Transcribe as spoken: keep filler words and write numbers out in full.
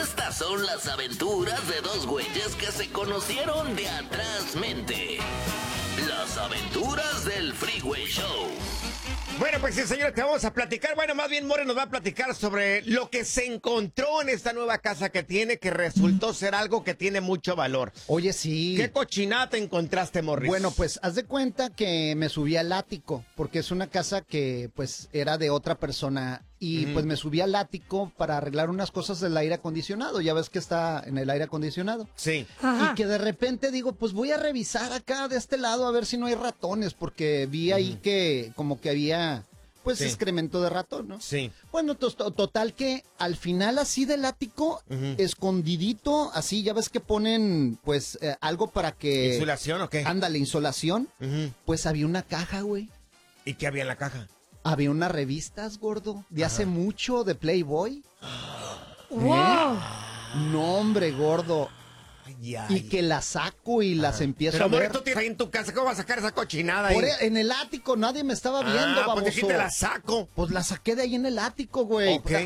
Estas son las aventuras de dos güeyes que se conocieron de atrás mente. Las aventuras del Freeway Show. Bueno, pues sí, señores, te vamos a platicar. Bueno, más bien More nos va a platicar sobre lo que se encontró en esta nueva casa que tiene, que resultó ser algo que tiene mucho valor. Oye, sí. ¿Qué cochinada te encontraste, Morris? Bueno, pues haz de cuenta que me subí al ático, porque es una casa que pues era de otra persona. Y Ujú. pues me subí al ático para arreglar unas cosas del aire acondicionado. Ya ves que está en el aire acondicionado. Sí. Y que de repente digo, pues voy a revisar acá de este lado a ver si no hay ratones, porque vi ahí que como que había pues Sí. excremento de ratón, ¿no? Sí. Bueno, to- to- total que al final así del ático, Ujú. escondidito, así, ya ves que ponen pues eh, algo para que... ¿Insulación o qué? Ándale, insolación. Ujú. Pues había una caja, güey. ¿Y qué había en la caja? Había unas revistas, gordo, de hace mucho, de Playboy. ¡Wow! No, hombre, gordo. Ay, ay. Y que las saco y las empiezo Pero, a More, ver. tú tienes ahí en tu casa, ¿cómo vas a sacar esa cochinada ahí? Por e- en el ático, nadie me estaba viendo, ah, pues baboso. de aquí te la saco. Pues la saqué de ahí en el ático, güey. Ok.